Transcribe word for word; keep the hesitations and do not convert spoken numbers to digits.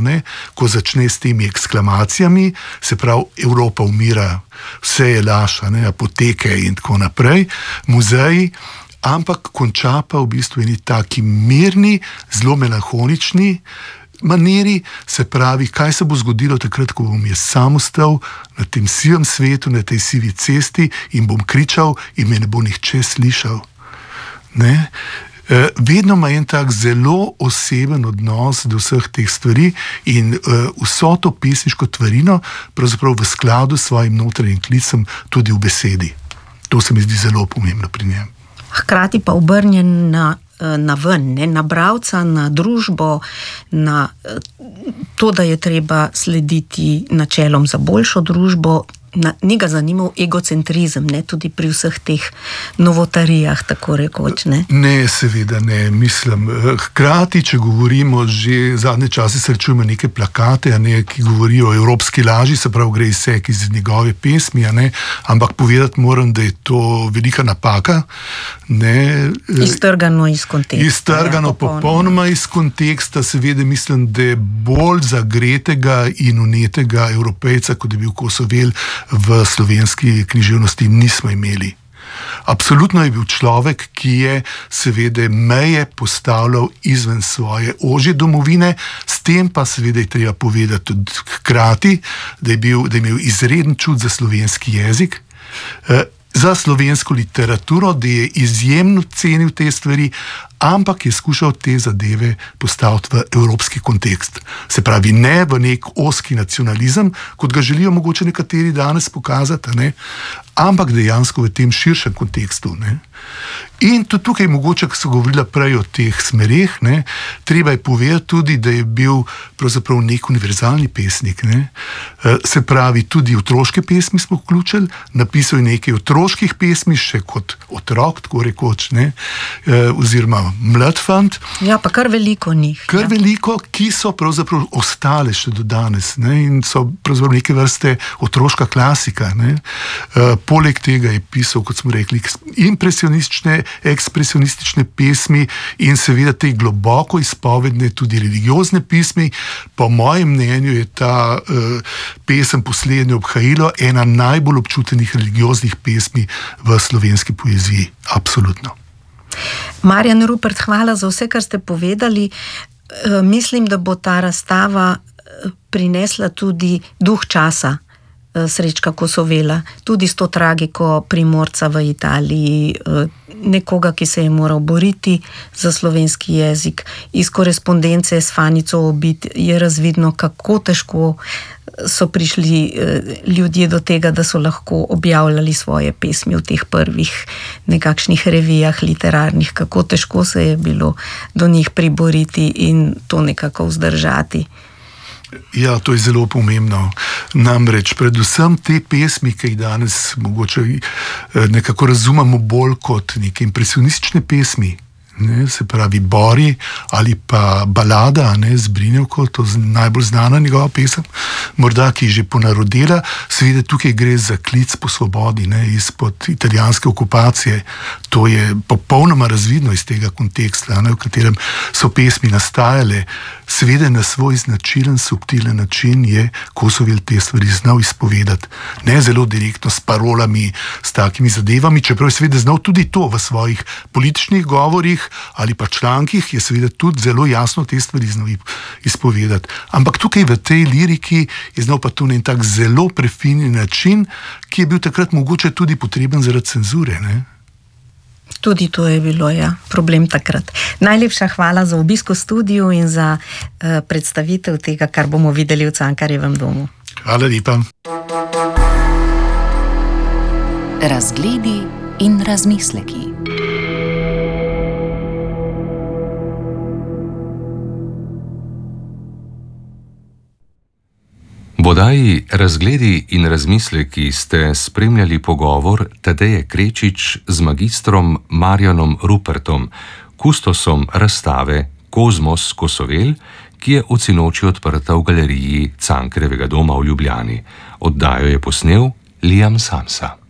ne, ko začne s temi eksklamacijami, se pravi, Evropa umira, vse je laž, ne, apoteke in tako naprej, muzeji, ampak konča pa v bistvu eni taki mirni, zelo melanholični maniri, se pravi, kaj se bo zgodilo takrat, ko bom jaz sam ostal na tem sivem svetu, na tej sivi cesti in bom kričal in me ne bo nihče slišal. Ne? Uh, vedno ima en tak zelo oseben odnos do vseh teh stvari in uh, vso to pesniško tvarino pravzaprav v skladu s svojim notranjim klicem tudi v besedi. To se mi zdi zelo pomembno pri njem. Hkrati pa obrnjen na, na ven, ne? Na bralca, na družbo, na to, da je treba slediti načelom za boljšo družbo. Na, ni ga zanimal egocentrizem, ne, tudi pri vseh teh novotarijah, tako rekoč, ne? Ne, seveda ne, mislim. Hkrati, če govorimo, že zadnje čase srečujemo neke plakate, ne, ki govorijo o evropski laži, se pravi, gre izsek iz njegove pesmi, ne, ampak povedati moram, da je to velika napaka. Ne, iztrgano iz konteksta. Iztrgano ja, popolnoma. popolnoma iz konteksta, seveda mislim, da je bolj zagretega in unetega Evropejca, kot je bil Kosovel, v slovenski književnosti nismo imeli. Absolutno je bil človek, ki je seveda meje postavljal izven svoje ožje domovine, s tem pa seveda je treba povedati tudi hkrati, da je, bil, da je imel izreden čut za slovenski jezik, za slovensko literaturo, da je izjemno cenil te stvari, ampak je skušal te zadeve postaviti v evropski kontekst. Se pravi, ne v nek ozki nacionalizem, kot ga želijo mogoče nekateri danes pokazati, ne? Ampak dejansko v tem širšem kontekstu. Ne? In tudi tukaj mogoče, ko so govorila prej o teh smereh, ne, treba je povedati tudi, da je bil pravzaprav nek univerzalni pesnik. Ne? Se pravi, tudi otroške pesmi smo vključili, napisal je nekaj otroških pesmi, še kot otrok, tako rekoč, ne? Oziroma mlad fant. Ja, pa kar veliko njih. Kar ja. veliko, ki so pravzaprav ostale še do danes, ne? In so pravzaprav neke vrste otroška klasika. Ne? Poleg tega je pisal, kot smo rekli, impresionistične, ekspresionistične pesmi in seveda te globoko izpovedne, tudi religiozne pesmi. Po mojem mnenju je ta uh, pesem Poslednje obhajilo ena najbolj občutenih religioznih pesmi v slovenski poeziji. Absolutno. Marjan Rupert, hvala za vse, kar ste povedali. Uh, mislim, da bo ta razstava prinesla tudi duh časa Srečka Kosovela, tudi s to tragiko Primorca v Italiji, nekoga, ki se je moral boriti za slovenski jezik. Iz korespondence s Fanico Obid je razvidno, kako težko so prišli ljudje do tega, da so lahko objavljali svoje pesmi v teh prvih nekakšnih revijah literarnih, kako težko se je bilo do njih priboriti in to nekako vzdržati. Ja, to je zelo pomembno. Namreč, predvsem te pesmi, ki jih danes mogoče nekako razumemo bolj kot neke impresionistične pesmi, ne, se pravi Bori ali pa Balada, ne, z Brinjevko, to je najbolj znana njegova pesem, morda, ki je že ponarodela, seveda tukaj gre za klic po svobodi, ne, izpod italijanske okupacije. To je popolnoma razvidno iz tega konteksta, ne, v katerem so pesmi nastajale. Seveda na svoj značilen, subtilen način je Kosovel te stvari znal izpovedati. Ne zelo direktno s parolami, s takimi zadevami, čeprav je seveda znal tudi to v svojih političnih govorih ali pa člankih, je seveda tudi zelo jasno te stvari znal izpovedati. Ampak tukaj v tej liriki je znal pa to na en tak zelo prefinjen način, ki je bil takrat mogoče tudi potreben zaradi cenzure, ne? Tudi to je bilo, ja, problem takrat. Najlepša hvala za obisk v studiu in za uh, predstavitev tega, kar bomo videli v Cankarjevem domu. Hvala lepa. Razgledi in razmisleki. V oddaji Razgledi in razmisleki ste spremljali pogovor Tadeje Krečič z magistrom Marjanom Rupertom, kustosom razstave Kozmos Kosovel, ki je od sinoči odprta v galeriji Cankarjevega doma v Ljubljani. Oddajo je posnel Liam Samsa.